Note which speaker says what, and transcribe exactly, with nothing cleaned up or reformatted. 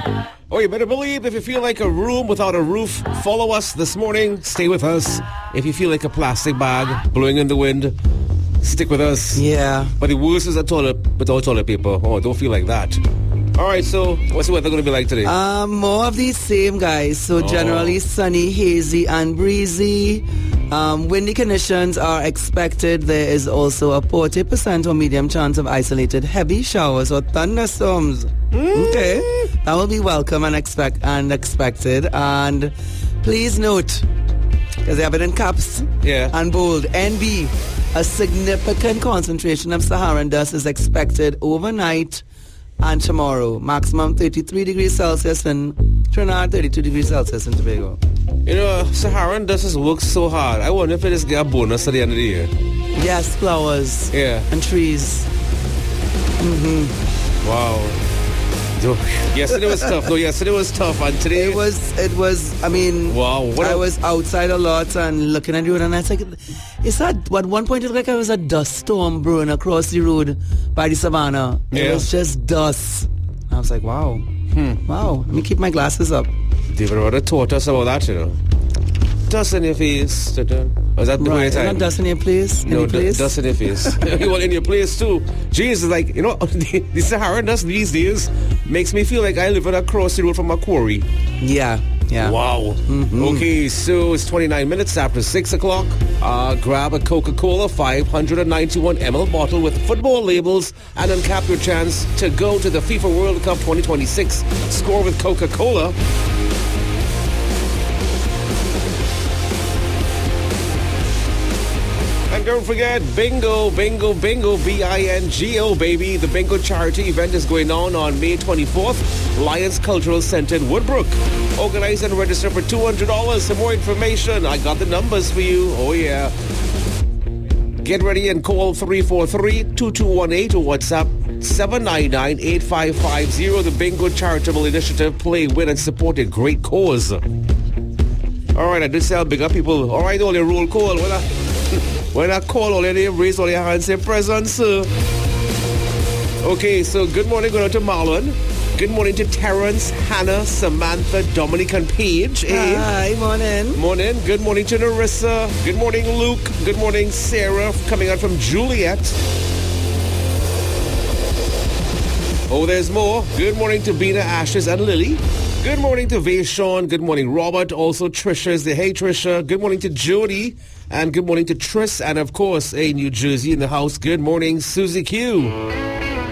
Speaker 1: Oh, you better believe if you feel like a room without a roof, follow us this morning. Stay with us. If you feel like a plastic bag blowing in the wind, stick with us.
Speaker 2: Yeah.
Speaker 1: But the worst is a toilet without toilet paper. Oh, don't feel like that. All right, so what's the weather going to be like today?
Speaker 2: Um, more of the same, guys. So
Speaker 1: oh.
Speaker 2: generally sunny, hazy, and breezy. Um, windy conditions are expected. There is also a forty percent or medium chance of isolated heavy showers or thunderstorms. Mm. Okay, that will be welcome and expect and expected. And please note, because they have it in caps
Speaker 1: yeah.
Speaker 2: and bold, N B, a significant concentration of Saharan dust is expected overnight and tomorrow. Maximum thirty-three degrees Celsius in Trinidad, thirty-two degrees Celsius in Tobago.
Speaker 1: You know, Saharan dust has worked so hard. I wonder if it is get a bonus at the end of the year.
Speaker 2: Yes, flowers.
Speaker 1: Yeah.
Speaker 2: And trees. Mm-hmm.
Speaker 1: Wow. Yesterday was tough. No, yesterday was tough. And today...
Speaker 2: It was, it was, I mean...
Speaker 1: Wow. What
Speaker 2: I
Speaker 1: a...
Speaker 2: was outside a lot and looking at the road and I was like, is that... At one point it looked like I was a dust storm brewing across the road by the savannah. It
Speaker 1: yeah. was
Speaker 2: just dust. I was like, wow.
Speaker 1: Hmm.
Speaker 2: Wow. Let me keep my glasses up.
Speaker 1: David Rudder taught us about that, you know. Dust in your face. Was that the
Speaker 2: right.
Speaker 1: way time?
Speaker 2: Not dust in your place?
Speaker 1: No,
Speaker 2: d- place?
Speaker 1: dust in your face. You want in your place too. Jesus, like, you know, the, the Saharan dust these days makes me feel like I live across the road from a quarry.
Speaker 2: Yeah, yeah.
Speaker 1: Wow.
Speaker 2: Mm-hmm.
Speaker 1: Okay, so it's twenty-nine minutes after six o'clock. Uh, grab a Coca-Cola five hundred ninety-one milliliter bottle with football labels and uncap your chance to go to the FIFA World Cup twenty twenty-six. Score with Coca-Cola. And don't forget, bingo, bingo, bingo, B I N G O, baby. The bingo charity event is going on on May twenty-fourth. Lions Cultural Center in Woodbrook. Organize and register for two hundred dollars. Some more information. I got the numbers for you. Oh, yeah. Get ready and call three four three, two two one eight or WhatsApp seven nine nine, eight five five zero. The Bingo Charitable Initiative. Play, win, and support a great cause. All right, I did say I'll big up people. All right, all your roll call. When I, when I call all your name, raise all your hands, say present, sir. Okay, so good morning, going on to Marlon. Good morning to Terrence, Hannah, Samantha, Dominic, and Paige. Hey.
Speaker 2: Hi, morning.
Speaker 1: Morning. Good morning to Narissa. Good morning, Luke. Good morning, Sarah, coming out from Juliet. Oh, there's more. Good morning to Bina, Ashes, and Lily. Good morning to Vaishon. Good morning, Robert. Also, Trisha's the Hey, Trisha. Good morning to Jody. And good morning to Tris. And, of course, a New Jersey in the house. Good morning, Susie Q.